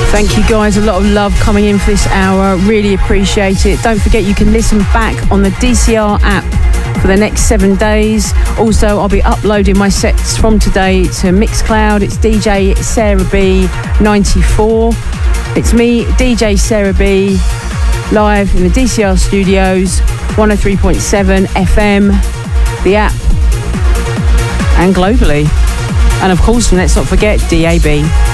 Thank you guys, a lot of love coming in for this hour, really appreciate it. Don't forget you can listen back on the DCR app for the next 7 days. Also, I'll be uploading my sets from today to Mixcloud. It's DJ Sarah B 94. It's me, DJ Sarah B, live in the DCR studios, 103.7 FM, the app, and globally. And of course, let's not forget DAB.